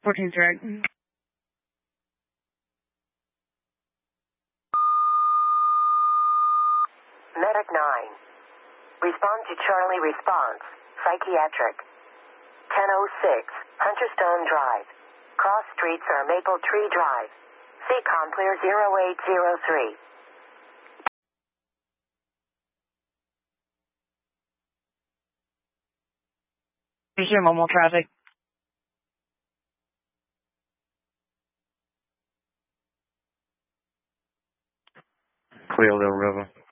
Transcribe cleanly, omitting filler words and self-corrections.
14 direct. Medic 9. Respond to Charlie response. Psychiatric. 10:06. Hunterstone Drive. Cross streets are Maple Tree Drive. CCOM clear 0803. Resume normal traffic. Clear Little River.